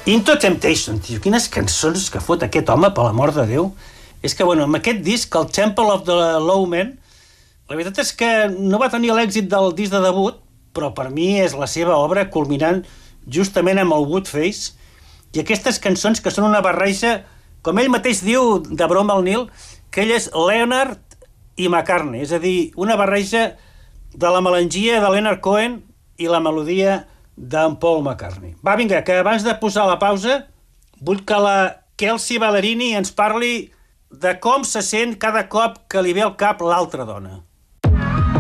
Into Temptation, tio, quines cançons que fot aquest home, per l'amor de Déu. És que, bueno, amb aquest disc, el Temple of the Low Man, la veritat és que no va tenir l'èxit del disc de debut, però per mi és la seva obra culminant justament amb el Woodface, i aquestes cançons que són una barreja, com ell mateix diu, de broma al Neil, que ell és Leonard i McCartney, és a dir, una barreja de la melangia de Leonard Cohen i la melodia d'en Paul McCartney. Va, vinga, que abans de posar la pausa vull que la Kelsey Ballerini ens parli de com se sent cada cop que li ve al cap l'altra dona.